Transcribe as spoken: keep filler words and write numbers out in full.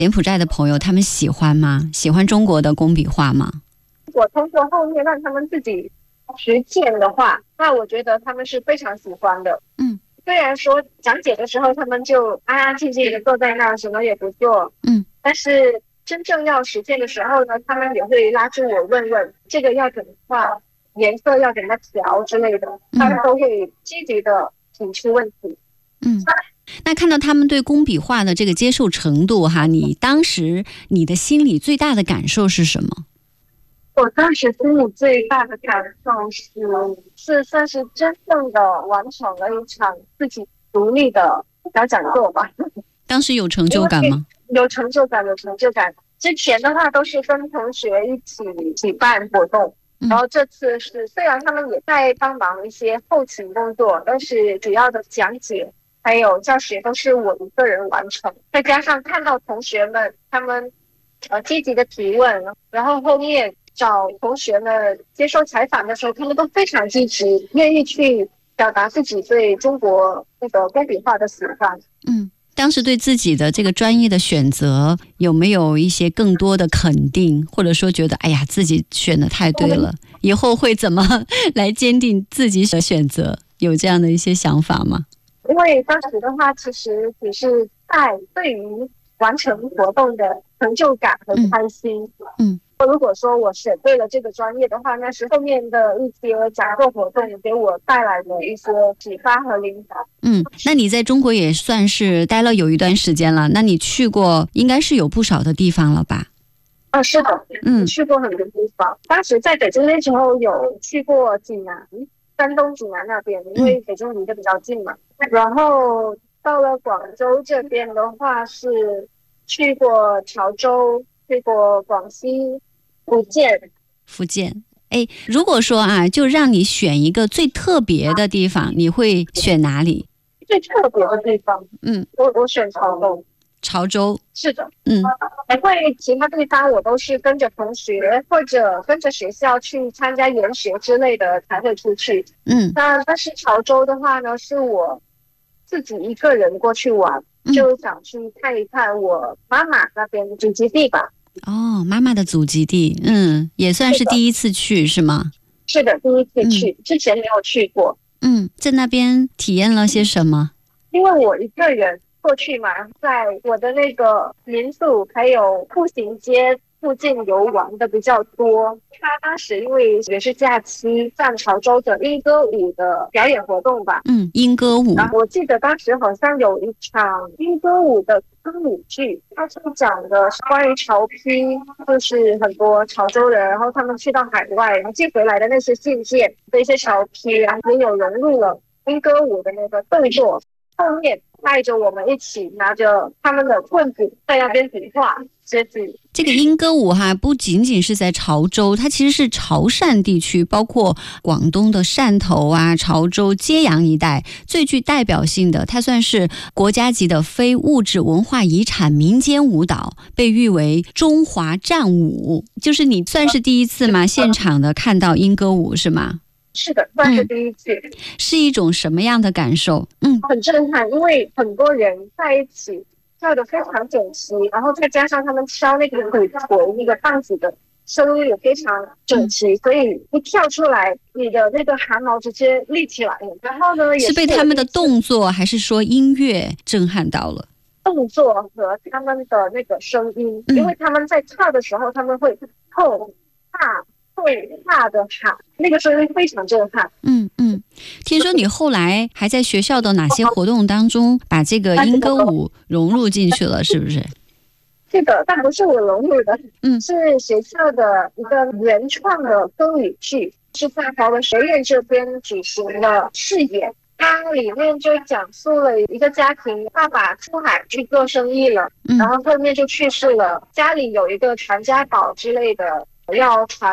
柬埔寨的朋友他们喜欢吗？喜欢中国的工笔画吗？ 我通过后面让他们自己实践的话，那我觉得他们是非常喜欢的。 嗯， 虽然说讲解的时候他们就安安静静的坐在那什么也不做， 嗯， 但是真正要实践的时候呢，他们也会拉住我问问这个要怎么画，颜色要怎么调之类的，他们都会积极的提出问题。 嗯，那看到他们对工笔画的这个接受程度哈，你当时你的心里最大的感受是什么？ 我当时心里最大的感受是，是算是真正的完成了一场自己独立的小讲座吧。 当时有成就感吗？ 有成就感，有成就感。之前的话都是跟同学一起一起办活动，然后这次是虽然他们也在帮忙一些后勤工作，但是主要的讲解还有教学都是我一个人完成。再加上看到同学们他们呃积极的提问，然后后面找同学们接受采访的时候，他们都非常积极，愿意去表达自己对中国那个工笔画的喜欢。 嗯。当时对自己的这个专业的选择有没有一些更多的肯定，或者说觉得哎呀自己选的太对了，以后会怎么来坚定自己的选择，有这样的一些想法吗？ 因为当时的话其实只是在对于完成活动的成就感和开心。 嗯， 如果说我选对了这个专业的话，那是后面的一些讲座活动给我带来的一些启发和灵感。 嗯，那你在中国也算是待了有一段时间了，那你去过应该是有不少的地方了吧？ 啊，是的，嗯，去过很多地方。当时在北京那时候有去过济南，山东济南那边，因为北京离得比较近嘛。嗯、然后到了广州这边的话，是去过潮州，去过广西、福建。 福建，哎，如果说啊，就让你选一个最特别的地方，你会选哪里？ 最特别的地方， 嗯， 我我选潮州。 潮州， 是的， 嗯， 还会其他地方我都是跟着同学或者跟着学校去参加研学之类的才会出去。 嗯， 那但是潮州的话呢，是我自己一个人过去玩， 嗯、 就想去看一看我妈妈那边的祖籍地吧。 哦，妈妈的祖籍地，嗯，也算是第一次去是吗？ 是的，第一次去，嗯、之前没有去过。 嗯，在那边体验了些什么？ 因为我一个人过去嘛，在我的那个民宿还有步行街附近游玩的比较多。他当时因为也是假期，在潮州的莺歌舞的表演活动吧。 嗯，莺歌舞。 然后我记得当时好像有一场莺歌舞的歌舞剧，它是讲的是关于潮批，就是很多潮州人，然后他们去到海外，然后寄回来的那些信件的一些潮批，然后也有融入了莺歌舞的那个动作。后面带着我们一起拿着他们的棍子在那边比划接笔。 这个莺歌舞哈，不仅仅是在潮州，它其实是潮汕地区，包括广东的汕头啊、潮州、揭阳一带最具代表性的，它算是国家级的非物质文化遗产民间舞蹈，被誉为中华战舞。就是你算是第一次嘛，现场的看到莺歌舞是吗？ 是的，算是第一次。 嗯、是一种什么样的感受？嗯， 很震撼，因为很多人在一起跳得非常整齐，然后再加上他们敲那个鼓槌那个棒子的声音也非常整齐，嗯、所以一跳出来，你的那个汗毛直接立起来了。然后呢，也 是, 是被他们的动作还是说音乐震撼到了？ 动作和他们的那个声音，嗯、因为他们在跳的时候，他们会吼大。会大的喊，那个声音非常震撼。 嗯嗯，听说你后来还在学校的哪些活动当中把这个莺歌舞融入进去了，是不是？ 是的，但不是我融入的， 嗯， 是学校的一个原创的歌舞剧，是在华文学院这边举行的试演。它里面就讲述了一个家庭，爸爸出海去做生意了，嗯、然后后面就去世了，家里有一个传家宝之类的要传。